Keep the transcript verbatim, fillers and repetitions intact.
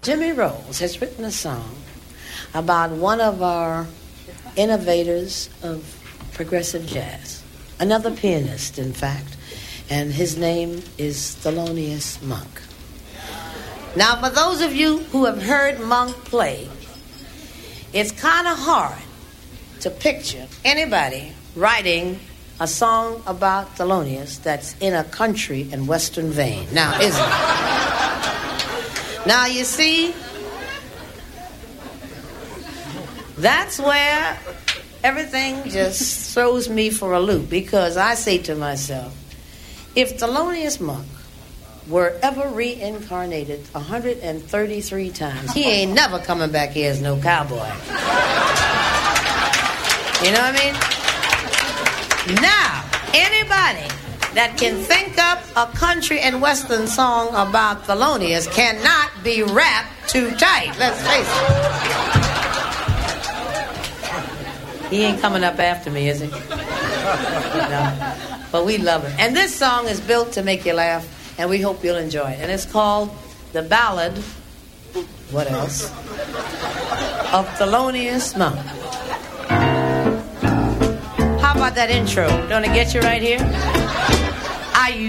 Jimmy Rose has written a song about one of our innovators of progressive jazz, another pianist, in fact, and his name is Thelonious Monk. Now, for those of you who have heard Monk play, it's kind of hard to picture anybody writing a song about Thelonious that's in a country and western vein. Now, isn't it? Now, you see, that's where everything just throws me for a loop, because I say to myself, if Thelonious Monk were ever reincarnated one hundred thirty-three times, he ain't never coming back here as no cowboy. You know what I mean? Now, anybody that can think up a country and western song about Thelonious cannot be wrapped too tight. Let's face it. He ain't coming up after me, is he? No. But we love him. And this song is built to make you laugh, and we hope you'll enjoy it. And it's called The Ballad, what else, of Thelonious Monk. How about that intro? Don't it get you right here? I